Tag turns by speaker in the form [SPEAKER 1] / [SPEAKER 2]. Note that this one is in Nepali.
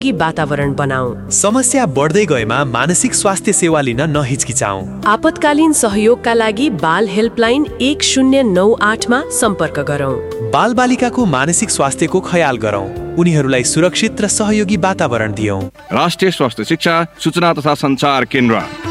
[SPEAKER 1] वातावरण बनाऊ।
[SPEAKER 2] समस्या बढ्दै गएमा मानसिक स्वास्थ्य सेवा लिन नहिचकिचाऊ।
[SPEAKER 1] आपतकालीन सहयोगका लागि बाल हेल्पलाइन 1098 मा सम्पर्क गरौँ।
[SPEAKER 2] बालबालिकाको मानसिक स्वास्थ्यको ख्याल गरौँ, उनीहरूलाई सुरक्षित र सहयोगी वातावरण दियौँ।
[SPEAKER 3] राष्ट्रिय स्वास्थ्य शिक्षा सूचना तथा सञ्चार केन्द्र।